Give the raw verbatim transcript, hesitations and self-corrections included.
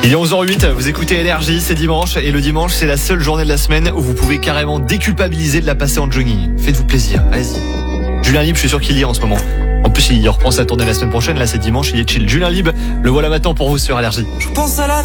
Il est onze heures huit, vous écoutez Énergie, c'est dimanche et le dimanche c'est la seule journée de la semaine où vous pouvez carrément déculpabiliser de la passer en jogging. Faites-vous plaisir, allez-y. Julien Libre, je suis sûr qu'il y est en ce moment. En plus il reprend sa tournée la semaine prochaine, là c'est dimanche, il est chill. Julien Libre, le voilà maintenant pour vous sur Énergie. Je pense à la